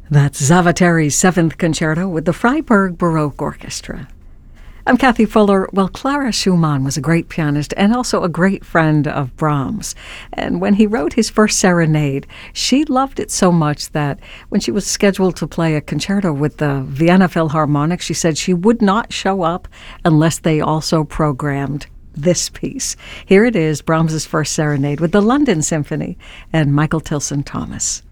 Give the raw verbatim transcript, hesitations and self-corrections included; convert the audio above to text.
That's Zavateri's Seventh Concerto with the Freiburg Baroque Orchestra. I'm Kathy Fuller. Well, Clara Schumann was a great pianist and also a great friend of Brahms. And when he wrote his first serenade, she loved it so much that when she was scheduled to play a concerto with the Vienna Philharmonic, she said she would not show up unless they also programmed this piece. Here it is, Brahms's first serenade with the London Symphony and Michael Tilson Thomas.